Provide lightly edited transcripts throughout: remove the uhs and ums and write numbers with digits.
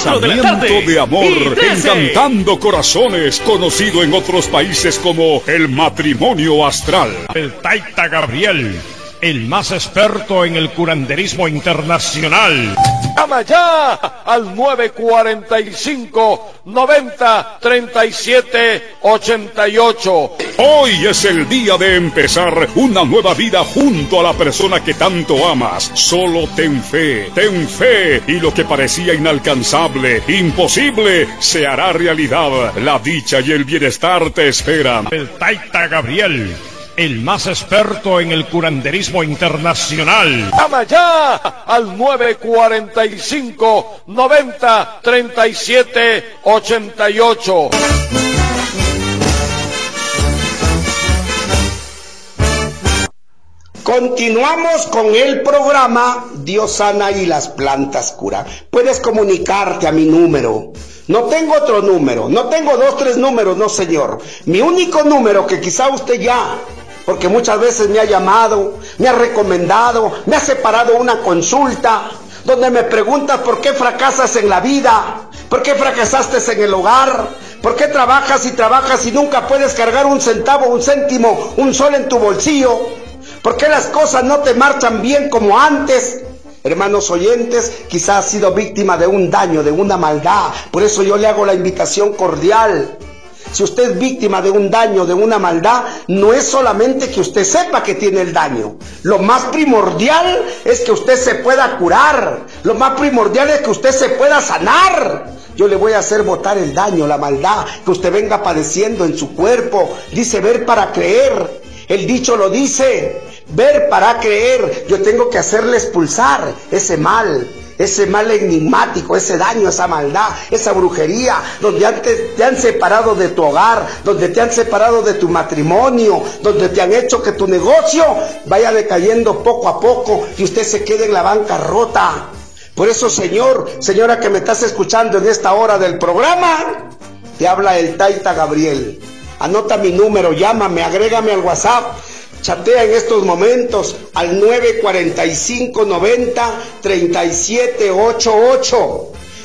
tratamiento de amor, encantando corazones, conocido en otros países como el matrimonio astral. El Taita Gabriel, el más experto en el curanderismo internacional. Llama ya al 945-90-37-88. Hoy es el día de empezar una nueva vida junto a la persona que tanto amas. Solo ten fe, y lo que parecía inalcanzable, imposible, se hará realidad. La dicha y el bienestar te esperan. El Taita Gabriel, el más experto en el curanderismo internacional. Llama ya al 945-90-37-88. Continuamos con el programa Dios sana y las plantas curan. Puedes comunicarte a mi número. No tengo otro número, no tengo 2, 3 números, no señor. Mi único número que quizá usted ya, porque muchas veces me ha llamado, me ha recomendado, me ha separado una consulta, donde me preguntas por qué fracasas en la vida, por qué fracasaste en el hogar, por qué trabajas y nunca puedes cargar un centavo, un céntimo, un sol en tu bolsillo, por qué las cosas no te marchan bien como antes. Hermanos oyentes, quizás ha sido víctima de un daño, de una maldad. Por eso yo le hago la invitación cordial. Si usted es víctima de un daño, de una maldad, no es solamente que usted sepa que tiene el daño. Lo más primordial es que usted se pueda curar. Lo más primordial es que usted se pueda sanar. Yo le voy a hacer botar el daño, la maldad que usted venga padeciendo en su cuerpo. Dice ver para creer. El dicho lo dice, ver para creer. Yo tengo que hacerle expulsar ese mal enigmático, ese daño, esa maldad, esa brujería, donde antes te han separado de tu hogar, donde te han separado de tu matrimonio, donde te han hecho que tu negocio vaya decayendo poco a poco y usted se quede en la bancarrota. Por eso, señor, señora que me estás escuchando en esta hora del programa, te habla el Taita Gabriel. Anota mi número, llámame, agrégame al WhatsApp, chatea en estos momentos al 945-90-3788,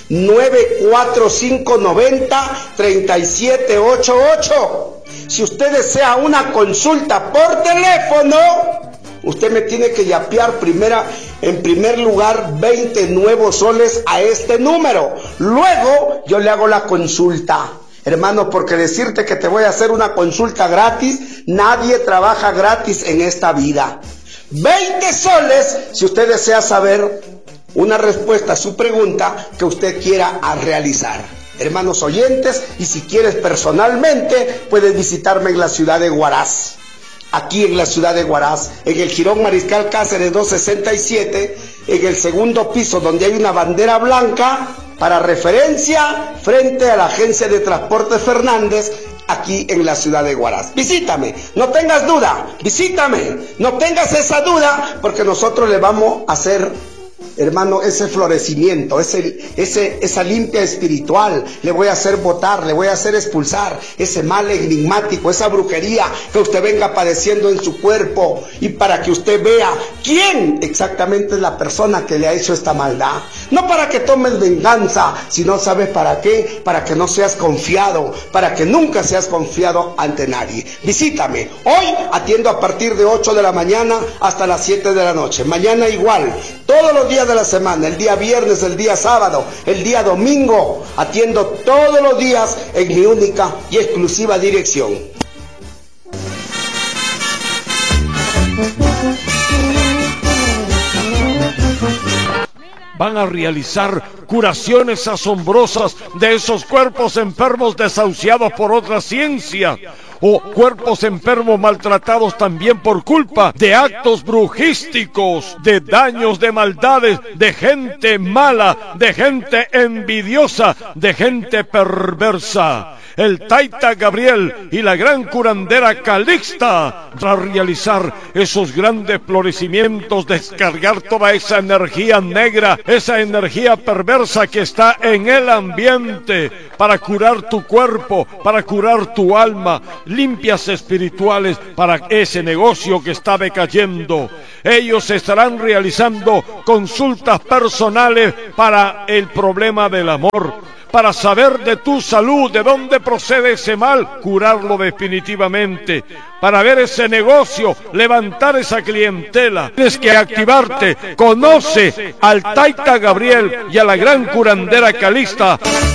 945-90-3788. Si usted desea una consulta por teléfono, usted me tiene que yapear en primer lugar 20 nuevos soles a este número. Luego yo le hago la consulta. Hermano, porque decirte que te voy a hacer una consulta gratis, nadie trabaja gratis en esta vida. 20 soles si usted desea saber una respuesta a su pregunta que usted quiera realizar. Hermanos oyentes, y si quieres personalmente, puedes visitarme en la ciudad de Huaraz. Aquí en la ciudad de Huaraz, en el Jirón Mariscal Cáceres 267, en el segundo piso donde hay una bandera blanca, para referencia, frente a la agencia de transporte Fernández, aquí en la ciudad de Huaraz. Visítame, no tengas duda, visítame, no tengas esa duda, porque nosotros le vamos a hacer, hermano, ese florecimiento, esa limpia espiritual. Le voy a hacer botar, le voy a hacer expulsar ese mal enigmático, esa brujería que usted venga padeciendo en su cuerpo, y para que usted vea quién exactamente es la persona que le ha hecho esta maldad. No para que tomes venganza, sino sabes para qué, para que no seas confiado, para que nunca seas confiado ante nadie. Visítame, hoy atiendo a partir de 8 de la mañana hasta las 7 de la noche, mañana igual, todos los días de la semana, el día viernes, el día sábado, el día domingo, atiendo todos los días en mi única y exclusiva dirección. Van a realizar curaciones asombrosas de esos cuerpos enfermos desahuciados por otra ciencia, o cuerpos enfermos maltratados también por culpa de actos brujísticos, de daños, de maldades, de gente mala, de gente envidiosa, de gente perversa. El Taita Gabriel y la gran curandera Calixta va a realizar esos grandes florecimientos, descargar toda esa energía negra, esa energía perversa fuerza que está en el ambiente para curar tu cuerpo, para curar tu alma, limpias espirituales para ese negocio que está decayendo. Ellos estarán realizando consultas personales para el problema del amor, para saber de tu salud, de dónde procede ese mal, curarlo definitivamente, para ver ese negocio, levantar esa clientela. Tienes que activarte. Conoce al Taita Gabriel y a la gran curandera Calixta.